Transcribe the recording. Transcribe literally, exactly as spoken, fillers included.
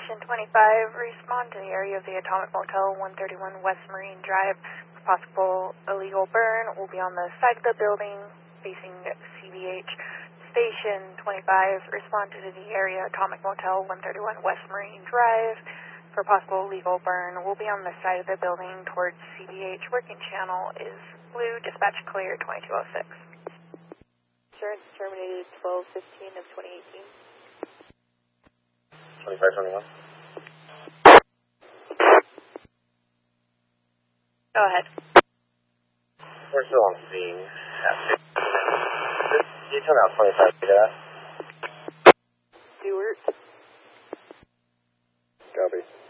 Station twenty-five, respond to the area of the Atomic Motel, one thirty-one West Marine Drive. Possible illegal burn will be on the side of the building facing C B H. Station twenty-five, respond to the area Atomic Motel, one thirty-one West Marine Drive. For possible illegal burn will be on the side of the building towards C B H. Working channel is blue. Dispatch clear, twenty-two oh six. Insurance terminated twelve fifteen of twenty eighteen. twenty-five twenty-one. Go ahead. We're still on scene. Can you tell me how twenty-five feet at? Stewart. Copy.